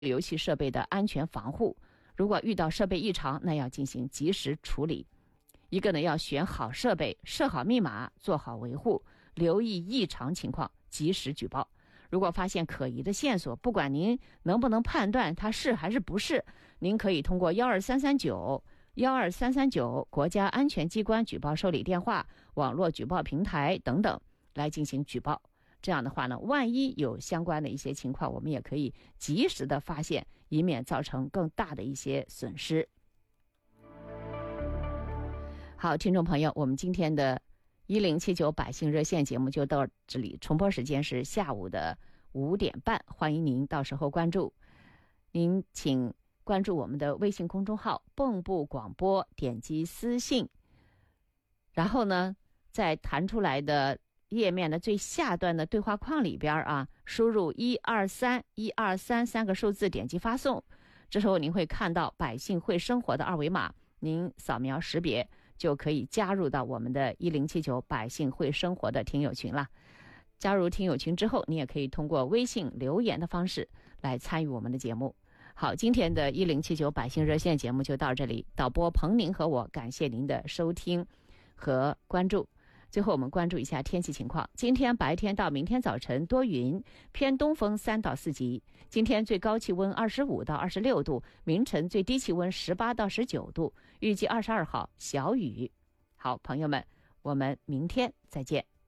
游戏设备的安全防护。如果遇到设备异常，那要进行及时处理。一个呢，要选好设备，设好密码，做好维护，留意异常情况，及时举报。如果发现可疑的线索，不管您能不能判断它是还是不是，您可以通过12339国家安全机关举报受理电话、网络举报平台等等来进行举报。这样的话呢，万一有相关的一些情况，我们也可以及时的发现，以免造成更大的一些损失。好，听众朋友，我们今天的1079百姓热线节目就到这里，重播时间是下午的5点半，欢迎您到时候关注。您请关注我们的微信公众号蚌埠广播，点击私信，然后呢，在弹出来的页面的最下端的对话框里边输入123三个数字，点击发送。这时候您会看到百姓会生活的二维码，您扫描识别就可以加入到我们的1079百姓会生活的听友群了。加入听友群之后，你也可以通过微信留言的方式来参与我们的节目。好，今天的1079百姓热线节目就到这里，导播彭宁和我感谢您的收听和关注。最后我们关注一下天气情况。今天白天到明天早晨多云，偏东风3到4级。今天最高气温25到26度，明晨最低气温18到19度，预计22号小雨。好，朋友们，我们明天再见。